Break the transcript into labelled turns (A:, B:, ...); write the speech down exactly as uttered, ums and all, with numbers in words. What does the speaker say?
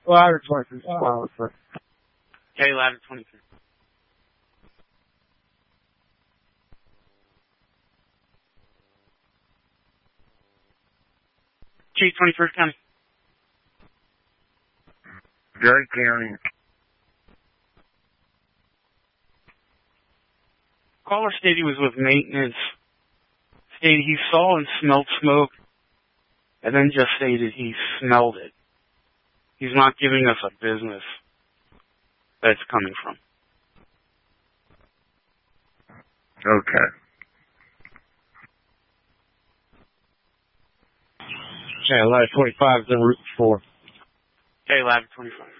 A: Ladder twenty-three. Oh, sorry.
B: Okay, ladder twenty-three. Chief, twenty-first County.
C: Gary County.
B: Caller stated he was with maintenance. Stated he saw and smelled smoke, and then just stated he smelled it. He's not giving us a business that it's coming from.
C: Okay.
A: Okay, ladder twenty-five is in route four.
B: Okay, ladder twenty-five.